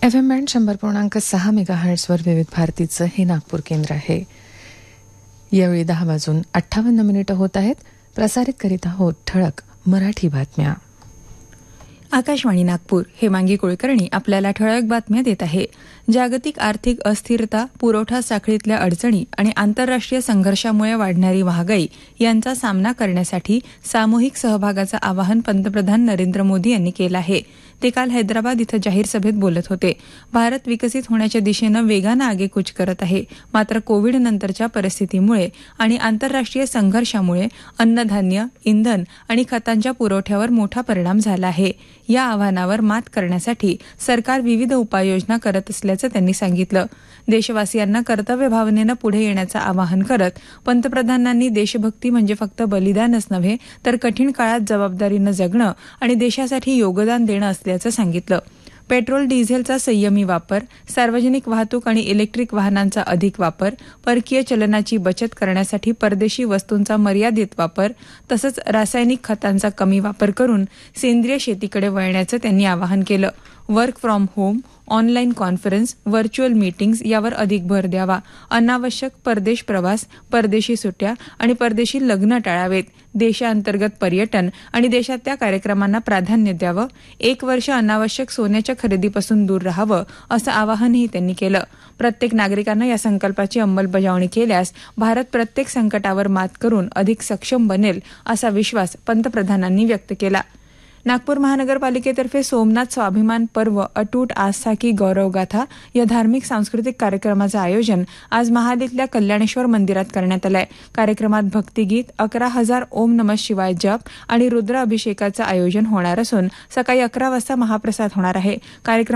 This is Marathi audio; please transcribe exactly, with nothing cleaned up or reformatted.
एफ एम बँड शंभर पूर्णांक सहा मेगा हर्ट्सवर विविध भारतीचं हे नागपूर केंद्र आहे. यावेळी दहा वाजून अठ्ठावन्न मिनिटं होत आहेत. प्रसारित करीत आहोत ठळक मराठी बातम्या. आकाशवाणी नागपूर. हेमांगी कुलकर्णी आपल्याला ठळक बातम्या देत आहे. जागतिक आर्थिक अस्थिरता, पुरवठा साखळीतल्या अडचणी आणि आंतरराष्ट्रीय संघर्षामुळे वाढणारी महागाई यांचा सामना करण्यासाठी सामूहिक सहभागाचं आवाहन पंतप्रधान नरेंद्र मोदी यांनी केलं आहे. ते काल हैदराबाद इथं जाहीर सभेत बोलत होते. भारत विकसित होण्याच्या दिशेनं वेगानं आगेकूच करत आहे. मात्र कोविड नंतरच्या परिस्थितीमुळे आणि आंतरराष्ट्रीय संघर्षामुळे अन्नधान्य, इंधन आणि खतांच्या पुरवठ्यावर मोठा परिणाम झाला आहे. या आव्हानावर मात करण्यासाठी सरकार विविध उपाययोजना करत असल्याचं त्यांनी सांगितलं. देशवासियांना कर्तव्य भावनेनं पुढे येण्याचं आवाहन करत पंतप्रधानांनी देशभक्ती म्हणजे फक्त बलिदानच नव्हे तर कठीण काळात जबाबदारीनं जगणं आणि देशासाठी योगदान देणं असल्याचं सांगितलं. पेट्रोल डिझेलचा संयमी वापर, सार्वजनिक वाहतूक आणि इलेक्ट्रिक वाहनांचा अधिक वापर, परकीय चलनाची बचत करण्यासाठी परदेशी वस्तूंचा मर्यादित वापर तसंच रासायनिक खतांचा कमी वापर करून सेंद्रिय शेतीकडे वळण्याचं त्यांनी आवाहन केलं. Work from home, online conference, virtual meetings यावर अधिक भर द्यावा. अनावश्यक परदेश प्रवास, परदेशी सुट्ट्या आणि परदेशी लग्न टाळावेत. देशांतर्गत पर्यटन आणि देशातल्या कार्यक्रमांना प्राधान्य द्यावं. एक वर्ष अनावश्यक सोन्याच्या खरेदीपासून दूर राहावं असं आवाहनही त्यांनी केलं. प्रत्येक नागरिकानं या संकल्पाची अंमलबजावणी केल्यास भारत प्रत्येक संकटावर मात करून अधिक सक्षम बनेल असा विश्वास पंतप्रधानांनी व्यक्त केला. नागपूर महानगरपालिकेतर्फे सोमनाथ स्वाभिमान पर्व अटूट आस्था की गौरवगाथा या धार्मिक सांस्कृतिक कार्यक्रमाचं आयोजन आज महालीतल्या कल्याणेश्वर मंदिरात करण्यात आलंय. कार्यक्रमात भक्तिगीत, अकरा हजार ओम नमः शिवाय जप आणि रुद्र अभिषेकाचं आयोजन होणार असून सकाळी अकरा वाजता महाप्रसाद होणार आहे. कार्यक्रम